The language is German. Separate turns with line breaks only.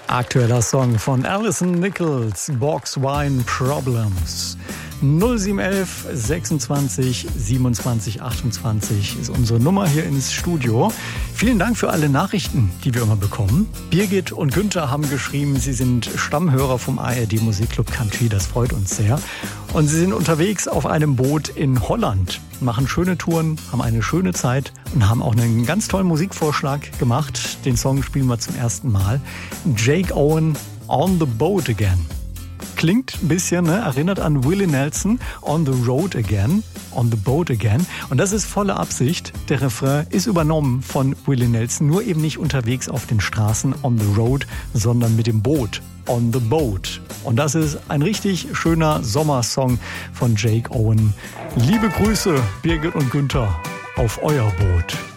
Aktueller Song von Alison Nichols, Box Wine Problems. 0711 26 27 28 ist unsere Nummer hier ins Studio. Vielen Dank für alle Nachrichten, die wir immer bekommen. Birgit und Günther haben geschrieben, sie sind Stammhörer vom ARD Musikclub Country. Das freut uns sehr. Und sie sind unterwegs auf einem Boot in Holland, machen schöne Touren, haben eine schöne Zeit und haben auch einen ganz tollen Musikvorschlag gemacht. Den Song spielen wir zum ersten Mal. Jake Owen, On the Boat Again. Klingt ein bisschen, erinnert an Willie Nelson, On the Road Again, On the Boat Again. Und das ist volle Absicht. Der Refrain ist übernommen von Willie Nelson, nur eben nicht unterwegs auf den Straßen on the road, sondern mit dem Boot, On the Boat. Und das ist ein richtig schöner Sommersong von Jake Owen. Liebe Grüße, Birgit und Günther, auf euer Boot.